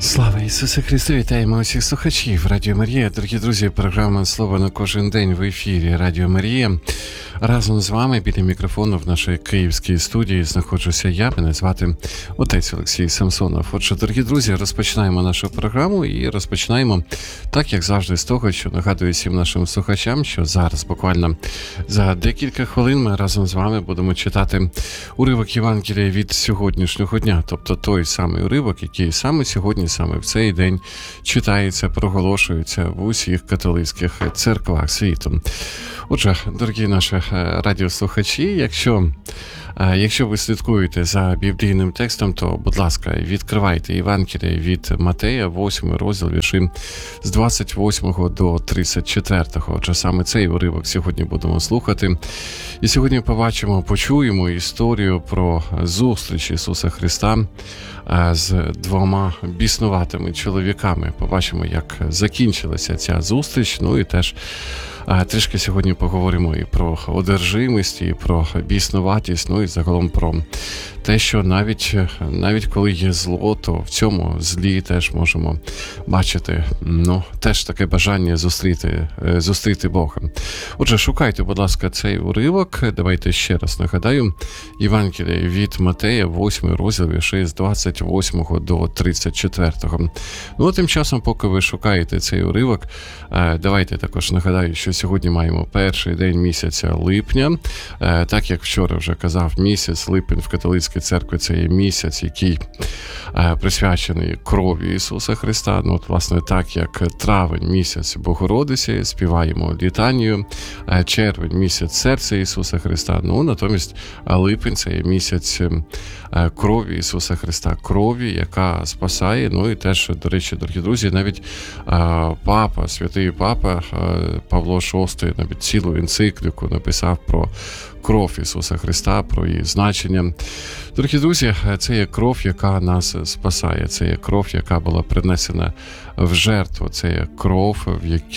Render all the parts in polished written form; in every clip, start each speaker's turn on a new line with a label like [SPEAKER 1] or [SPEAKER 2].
[SPEAKER 1] Слава Ісусу Христу! Вітаємо усіх слухачів Радіо Марія. Дорогі друзі, програма «Слово на кожен день» в ефірі Радіо Марія. Разом з вами біля мікрофону в нашій київській студії знаходжуся я. Мене звати отець Олексій Самсонов. Отже, дорогі друзі, розпочинаємо нашу програму і розпочинаємо, так як завжди, з того, що нагадую всім нашим слухачам, що зараз буквально за декілька хвилин ми разом з вами будемо читати уривок Євангелія від сьогоднішнього дня. Тобто той самий уривок, який саме сьогодні, саме в цей день читається, проголошується в усіх католицьких церквах світу. Отже, дорогі наші радіослухачі, якщо ви слідкуєте за біблійним текстом, то, будь ласка, відкривайте Євангеліє від Матея, 8 розділ, вірші з 28 до 34. Отже, саме цей уривок сьогодні будемо слухати. І сьогодні почуємо історію про зустріч Ісуса Христа з двома біснуватими чоловіками. Побачимо, як закінчилася ця зустріч, ну і теж трішки сьогодні поговоримо і про одержимість, і про біснуватість, ну і загалом про те, що навіть коли є зло, то в цьому злі теж можемо бачити, теж таке бажання зустріти Бога. Отже, шукайте, будь ласка, цей уривок. Давайте ще раз нагадаю. Євангеліє від Матея, 8 розділ, вірші з 28 до 34. Ну, тим часом, поки ви шукаєте цей уривок, давайте також нагадаю, що сьогодні маємо перший день місяця липня. Так, як вчора вже казав, місяць липень в католицькій церкві – це є місяць, який присвячений крові Ісуса Христа. Ну, от, власне, так, як травень – місяць Богородиці, співаємо літанію, червень – місяць серця Ісуса Христа, натомість липень – це є місяць крові Ісуса Христа, крові, яка спасає. Ну, і теж, до речі, дорогі друзі, навіть святий папа Павло VI навіть цілу енцикліку написав про кров Ісуса Христа, про її значення. Дорогі друзі, це є кров, яка нас спасає, це є кров, яка була принесена в жертву, це є кров,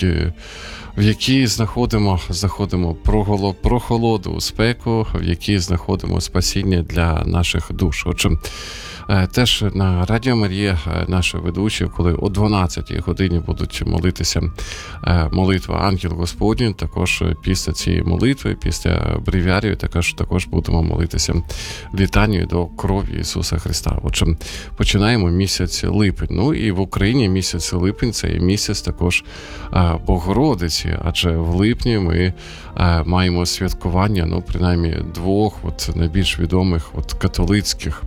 [SPEAKER 1] в якій знаходимо прохолоду, спеку, в якій знаходимо спасіння для наших душ. Отже, теж на Радіо Марія наші ведучі, коли о 12-й годині будуть молитися молитва Ангел Господній, також після цієї молитви, після бревіарію, також будемо молитися літанію до крові Ісуса Христа. Отже, починаємо місяць липень. Ну і в Україні місяць липень – це є місяць також Богородиці, адже в липні ми маємо святкування, принаймні двох найбільш відомих католицьких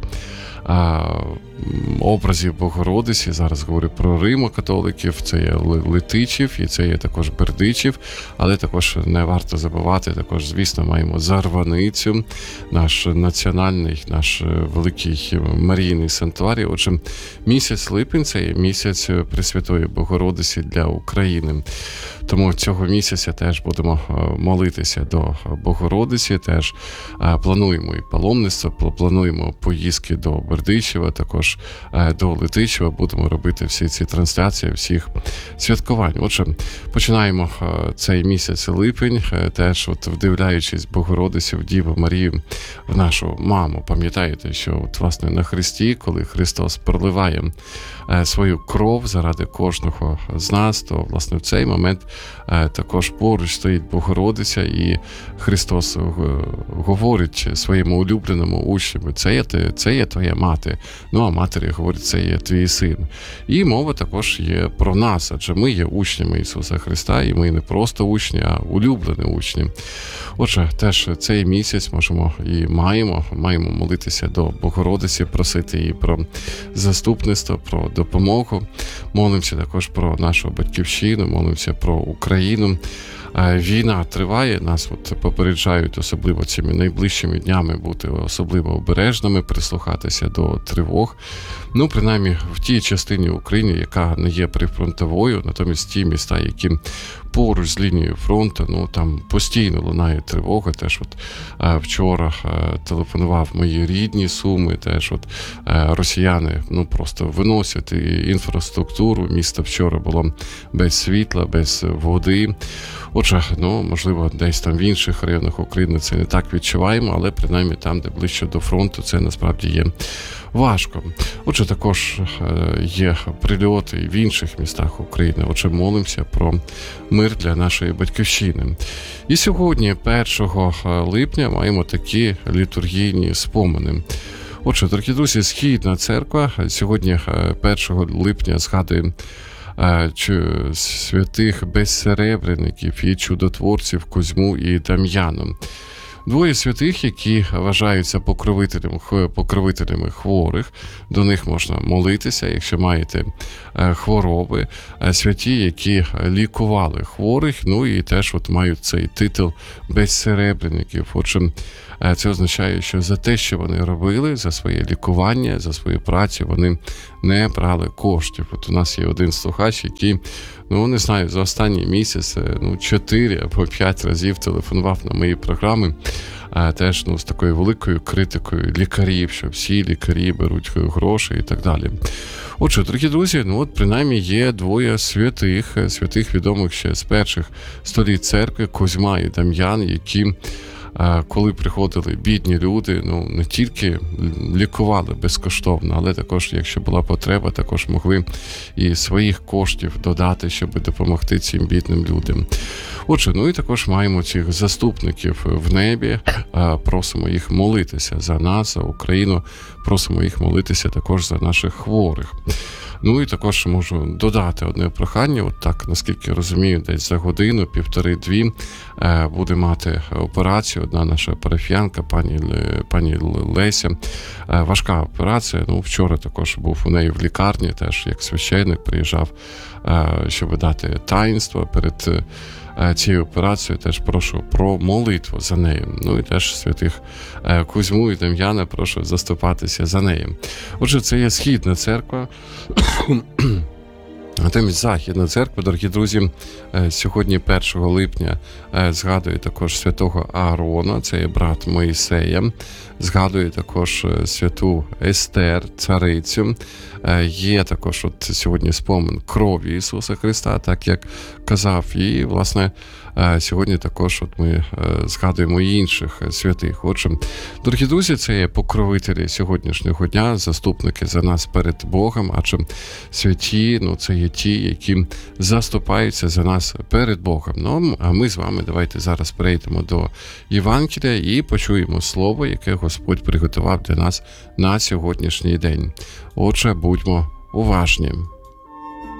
[SPEAKER 1] образів Богородиці. Зараз говорю про римокатоликів, це є Летичів і це є також Бердичів, але також не варто забувати, також, звісно, маємо Зарваницю, наш національний, наш великий Марійний санктуарій. Отже, місяць липень – це є місяць Пресвятої Богородиці для України. Тому цього місяця теж будемо молитися до Богородиці, теж плануємо і паломництво, плануємо поїздки до Бердичева, також до Летичева, будемо робити всі ці трансляції, всіх святкувань. Отже, починаємо цей місяць липень, теж вдивляючись Богородицю, в Діву Марію, в нашу маму. Пам'ятаєте, що власне на Христі, коли Христос проливає свою кров заради кожного з нас, то власне в цей момент також поруч стоїть Богородиця, і Христос говорить своєму улюбленому учню: це є твоя мати. А матері говорить: це є твій син. І мова також є про нас, адже ми є учнями Ісуса Христа, і ми не просто учні, а улюблені учні. Отже, теж цей місяць можемо і маємо молитися до Богородиці, просити її про заступництво, про допомогу. Молимося також про нашу батьківщину, молимося про Україну. Війна триває, нас попереджають, особливо цими найближчими днями, бути особливо обережними, прислухатися до тривог. Принаймні в тій частині України, яка не є прифронтовою, натомість ті міста, які поруч з лінією фронту, там постійно лунає тривога. Теж вчора телефонував мої рідні Суми, теж росіяни просто виносять інфраструктуру, місто вчора було без світла, без води. Отже, можливо, десь там в інших районах України це не так відчуваємо, але принаймні там, де ближче до фронту, це насправді є важко. Отже, також є прильоти і в інших містах України. Отже, молимося про мир для нашої батьківщини. І сьогодні, 1 липня, маємо такі літургійні спомини. Отже, дорогі друзі, Східна церква сьогодні, 1 липня, згадує святих безсеребреників і чудотворців Кузьму і Дам'яну. Двоє святих, які вважаються покровителями хворих. До них можна молитися, якщо маєте хвороби. Святі, які лікували хворих, і теж мають цей титул безсеребреників. Отже, це означає, що за те, що вони робили, за своє лікування, за свою працю, вони не брали коштів. От у нас є один слухач, який, не знаю, за останній місяць 4 або 5 разів телефонував на мої програми, теж з такою великою критикою лікарів, що всі лікарі беруть гроші і так далі. Отже, дорогі друзі, принаймні є двоє святих відомих ще з перших століть церкви, Кузьма і Дам'ян, які коли приходили бідні люди, не тільки лікували безкоштовно, але також, якщо була потреба, також могли і своїх коштів додати, щоб допомогти цим бідним людям. Отже, і також маємо цих заступників в небі, просимо їх молитися за нас, за Україну, просимо їх молитися також за наших хворих. І також можу додати одне прохання, так, наскільки розумію, десь за годину, 1,5-2 буде мати операцію одна наша парафіянка, пані Леся. Важка операція, вчора також був у неї в лікарні, теж як священник приїжджав, щоб дати таїнство перед цією операцією. Теж прошу про молитву за нею. І теж святих Кузьму і Дем'яна прошу заступатися за нею. Отже, це є Східна церква. Натомість Західна церква, дорогі друзі, сьогодні 1 липня згадує також святого Аарона, це є брат Моїсея, згадує також святу Естер, царицю. Є також сьогодні спомин крові Ісуса Христа, так як казав, і, власне, сьогодні також ми згадуємо і інших святих. Отже, дорогі друзі, це є покровителі сьогоднішнього дня, заступники за нас перед Богом, адже святі, це є ті, які заступаються за нас перед Богом. А ми з вами давайте зараз перейдемо до Євангелія і почуємо слово, яке Господь приготував для нас на сьогоднішній день. Отже, будьмо уважні.